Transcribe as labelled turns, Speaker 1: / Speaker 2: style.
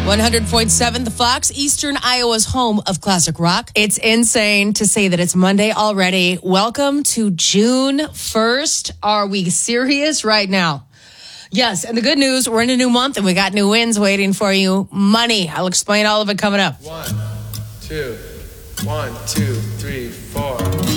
Speaker 1: 100.7 The Fox, Eastern Iowa's home of classic rock. It's insane to say that it's Monday already. Welcome to June 1st. Are we serious right now? Yes, and the good news, we're in a new month and we got new wins waiting for you. Money. I'll explain all of it coming up.
Speaker 2: 1, 2, 1, 2, 3, 4.